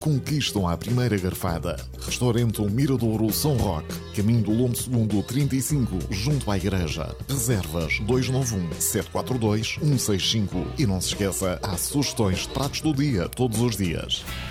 conquistam à primeira garfada. Restaurante Miradouro São Roque, caminho do Lombo Segundo 35, junto à igreja. Reservas 291-742-165. E não se esqueça, há sugestões de pratos do dia todos os dias.